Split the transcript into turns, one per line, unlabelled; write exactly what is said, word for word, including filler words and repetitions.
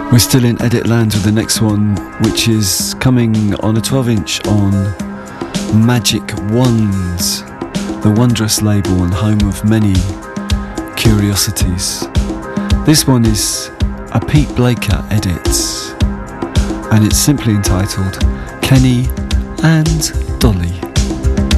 We're still in edit land with the next one, which is coming on a twelve inch on Magic Ones, the wondrous label and home of many curiosities. This one is a Pete Blaker edit, and it's simply entitled Kenny and